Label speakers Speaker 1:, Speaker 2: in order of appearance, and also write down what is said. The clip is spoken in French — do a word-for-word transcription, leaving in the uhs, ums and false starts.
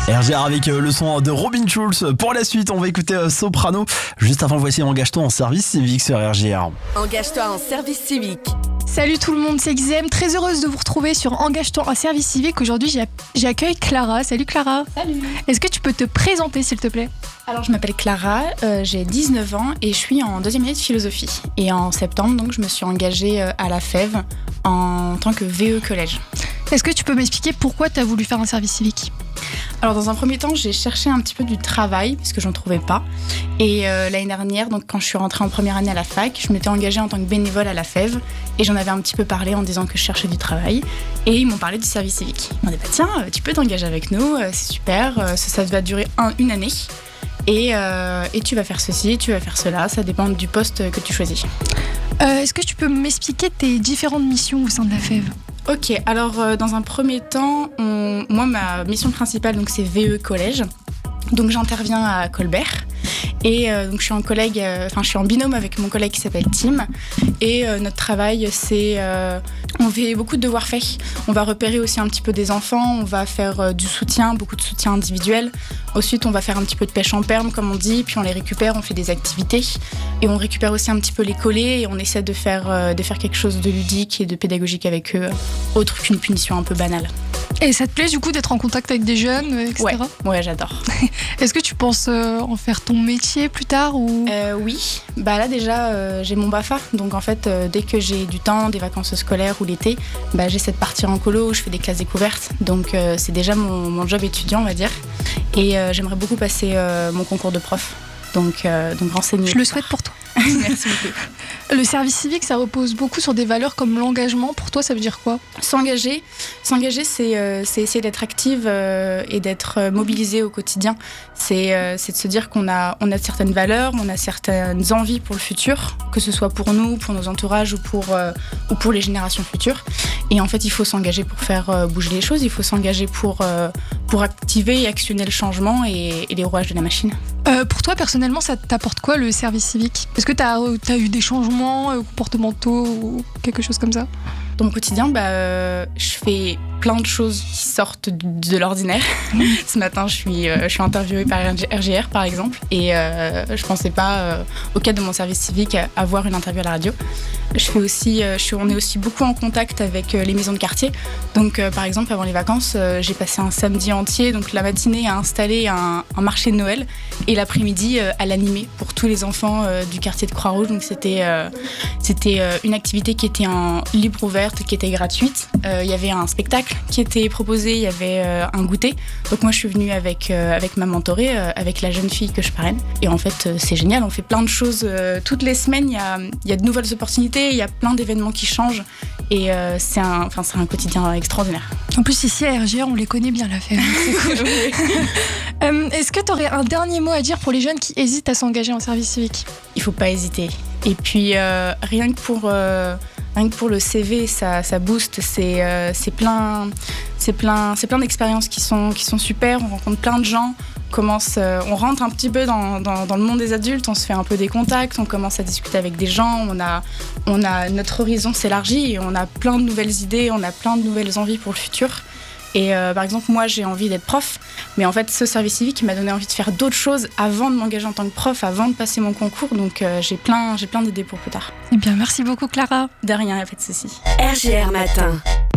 Speaker 1: R G R avec le son de Robin Schulz. Pour la suite, on va écouter Soprano. Juste avant, voici Engage-toi en service civique sur R G R.
Speaker 2: Engage-toi en service civique.
Speaker 3: Salut tout le monde, c'est X M, très heureuse de vous retrouver sur Engage-toi en service civique. Aujourd'hui, j'accueille Clara. Salut Clara.
Speaker 4: Salut.
Speaker 3: Est-ce que tu peux te présenter s'il te plaît ?
Speaker 4: Alors je m'appelle Clara, euh, j'ai dix-neuf ans et je suis en deuxième année de philosophie. Et en septembre, donc, je me suis engagée à la F E V en tant que V E collège.
Speaker 3: Est-ce que tu peux m'expliquer pourquoi tu as voulu faire un service civique ?
Speaker 4: Alors dans un premier temps, j'ai cherché un petit peu du travail parce que j'en trouvais pas. Et euh, l'année dernière, donc quand je suis rentrée en première année à la fac, je m'étais engagée en tant que bénévole à la F E V et j'en avais un petit peu parlé en disant que je cherchais du travail. Et ils m'ont parlé du service civique. Ils m'ont dit bah tiens, tu peux t'engager avec nous, c'est super, ça, ça va durer un, une année. Et, euh, et tu vas faire ceci, tu vas faire cela, ça dépend du poste que tu choisis.
Speaker 3: Euh, est-ce que tu peux m'expliquer tes différentes missions au sein de la F E V ?
Speaker 4: Ok, alors euh, dans un premier temps, on, moi ma mission principale donc c'est V E collège, donc j'interviens à Colbert et euh, donc je suis en collègue, enfin euh, je suis en binôme avec mon collègue qui s'appelle Tim et euh, notre travail c'est euh, on fait beaucoup de devoirs faits, on va repérer aussi un petit peu des enfants, on va faire euh, du soutien, beaucoup de soutien individuel. Ensuite, on va faire un petit peu de pêche en perme, comme on dit, puis on les récupère, on fait des activités. Et on récupère aussi un petit peu les collets et on essaie de faire, euh, de faire quelque chose de ludique et de pédagogique avec eux, autre qu'une punition un peu banale.
Speaker 3: Et ça te plaît du coup d'être en contact avec des jeunes, et cetera.
Speaker 4: Ouais, ouais j'adore.
Speaker 3: Est-ce que tu penses euh, en faire ton métier plus tard ou...
Speaker 4: euh, Oui, bah là déjà euh, j'ai mon B A F A, donc en fait euh, dès que j'ai du temps, des vacances scolaires ou l'été, bah, j'essaie de partir en colo où je fais des classes découvertes. Donc euh, c'est déjà mon, mon job étudiant on va dire. Et euh, j'aimerais beaucoup passer euh, mon concours de prof, donc, euh, donc renseigner.
Speaker 3: Je le souhaite pour toi.
Speaker 4: Merci beaucoup.
Speaker 3: Le service civique, ça repose beaucoup sur des valeurs comme l'engagement. Pour toi, ça veut dire quoi ?
Speaker 4: S'engager, s'engager, c'est, euh, c'est essayer d'être active euh, et d'être euh, mobilisé au quotidien. C'est, euh, c'est de se dire qu'on a, on a certaines valeurs, on a certaines envies pour le futur, que ce soit pour nous, pour nos entourages ou pour, euh, ou pour les générations futures. Et en fait, il faut s'engager pour faire euh, bouger les choses, il faut s'engager pour, euh, pour activer et actionner le changement et, et les rouages de la machine.
Speaker 3: Euh, pour toi, personnellement, ça t'apporte quoi le service civique ? Est-ce que tu as eu des changements euh, comportementaux ou quelque chose comme ça ?
Speaker 4: Dans mon quotidien, bah, euh, je fais plein de choses qui sortent de, de l'ordinaire. Ce matin, je suis, euh, je suis interviewée par R G R, par exemple, et euh, je pensais pas, euh, au cadre de mon service civique, avoir une interview à la radio. Je fais aussi, euh, je suis, on est aussi beaucoup en contact avec euh, les maisons de quartier. Donc, euh, par exemple, avant les vacances, euh, j'ai passé un samedi entier, donc la matinée à installer un, un marché de Noël et l'après-midi euh, à l'animer pour tous les enfants euh, du quartier de Croix-Rouge. Donc, c'était, euh, c'était euh, une activité qui était en libre ouverte, qui était gratuite. Il euh, y avait un spectacle qui était proposé, il y avait euh, un goûter. Donc moi je suis venue avec, euh, avec ma mentorée, euh, avec la jeune fille que je parraine. Et en fait euh, c'est génial, on fait plein de choses. Euh, toutes les semaines il y a, y a de nouvelles opportunités, il y a plein d'événements qui changent. Et euh, c'est, un, c'est un quotidien extraordinaire.
Speaker 3: En plus ici à R G R on les connaît bien la F E V, c'est cool. euh, Est-ce que tu aurais un dernier mot à dire pour les jeunes qui hésitent à s'engager en service civique ?
Speaker 4: Il faut pas hésiter. Et puis euh, rien que pour... Euh, Rien que pour le C V, ça, ça booste, c'est, euh, c'est plein, c'est plein, c'est plein d'expériences qui sont, qui sont super, on rencontre plein de gens, on, commence, euh, on rentre un petit peu dans, dans, dans le monde des adultes, on se fait un peu des contacts, on commence à discuter avec des gens, on a, on a, notre horizon s'élargit et on a plein de nouvelles idées, on a plein de nouvelles envies pour le futur. Et euh, par exemple, moi, j'ai envie d'être prof, mais en fait, ce service civique m'a donné envie de faire d'autres choses avant de m'engager en tant que prof, avant de passer mon concours. Donc, euh, j'ai plein, j'ai plein d'idées pour plus tard.
Speaker 3: Eh bien, merci beaucoup, Clara.
Speaker 4: De rien, pas de souci.
Speaker 2: R G R Matin.